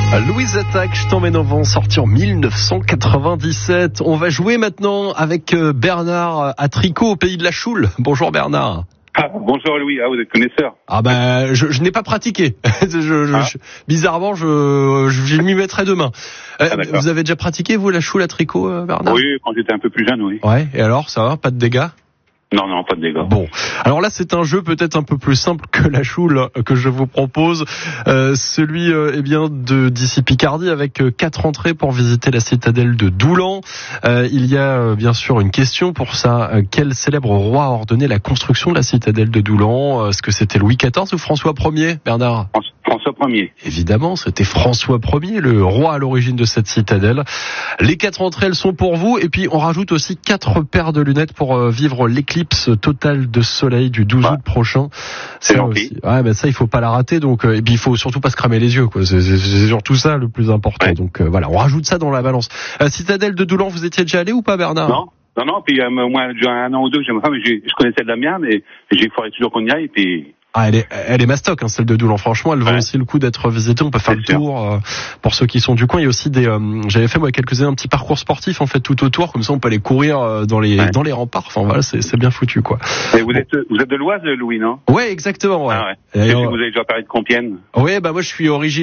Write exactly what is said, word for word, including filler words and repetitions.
Louise Attaque, je t'emmène en vent, sorti en dix-neuf cent quatre-vingt-dix-sept. On va jouer maintenant avec Bernard à Tricot, au pays de la Choule. Bonjour Bernard. Ah, bonjour Louis, ah, vous êtes connaisseur. Ah ben, je, je n'ai pas pratiqué. je, je, ah. je, bizarrement, je, je m'y mettrai demain. Euh, ah, vous avez déjà pratiqué, vous, la Choule à Tricot, Bernard? Oui, quand j'étais un peu plus jeune, oui. Ouais, et alors, ça va? Pas de dégâts? Non, non, pas de dégâts. Bon, alors là c'est un jeu peut-être un peu plus simple que la Choule que je vous propose, euh, celui euh, eh bien de d'ici Picardie avec euh, quatre entrées pour visiter la citadelle de Doulan. Euh, il y a euh, bien sûr une question pour ça. Euh, quel célèbre roi a ordonné la construction de la citadelle de Doulan? Est-ce que c'était Louis quatorze ou François Ier, Bernard? François Ier. Évidemment, c'était François Ier, le roi à l'origine de cette citadelle. Les quatre entrées, elles sont pour vous. Et puis, on rajoute aussi quatre paires de lunettes pour euh, vivre l'éclipse totale de soleil du douze août prochain. C'est gentil. Ouais, ben ça, il faut pas la rater. Donc, euh, et puis, il faut surtout pas se cramer les yeux, quoi. C'est, c'est, c'est surtout ça le plus important. Ouais. Donc, euh, voilà, on rajoute ça dans la balance. Euh, citadelle de Doulan, vous étiez déjà allé ou pas, Bernard? Non. Non, non, puis euh, moi, j'ai un an ou deux, j'aime pas, mais je connaissais de la mienne, mais j'ai faudrait toujours qu'on y aille, puis... Ah, elle est, elle est mastoc, hein, celle de Doulan. Franchement, elle vaut ouais. aussi le coup d'être visitée. On peut faire c'est le tour euh, pour ceux qui sont du coin. Il y a aussi des. Euh, j'avais fait moi quelques années un petit parcours sportif en fait tout autour. Comme ça, on peut aller courir euh, dans les ouais. dans les remparts. Enfin voilà, c'est, c'est bien foutu quoi. Et vous êtes vous êtes de l'Oise, Louis, non? Ouais, exactement. Ouais. Ah ouais. Et alors, vous avez déjà parlé de Compiègne. Ouais, bah moi je suis originaire.